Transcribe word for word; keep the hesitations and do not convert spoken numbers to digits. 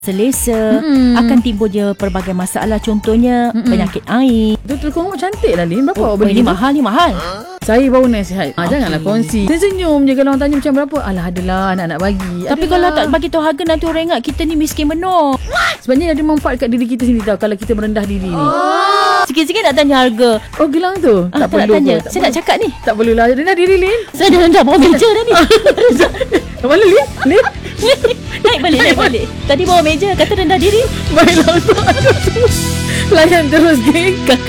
selesa, hmm. akan timbulnya pelbagai masalah, contohnya hmm. penyakit air. Betul kongok cantik lah Lin. Berapa oh, awak beli? Ini mahal, ni mahal. Saya baru nasihat. Ha, okay. Janganlah kongsi. Saya senyum je kalau orang tanya macam berapa. Alah adalah anak-anak bagi. Tapi adalah. Kalau tak bagi tahu harga, nanti orang ingat kita ni miskin benar. Sebabnya ada manfaat kat diri kita sendiri tahu kalau kita merendah diri ni. Oh. Sikit-sikit nak tanya harga. Oh gelang tu? Ah, tak tak perlu tanya. tak Saya nak cakap ni. Tak perlulah. Rendah diri Lin. Saya dah rendah bawah meja dah ni. Mana Lin? Lin? Naik balik, naik balik. Tadi bawah meja kata rendah diri. Baiklah untuk anda semua. Layan terus geng. Kakak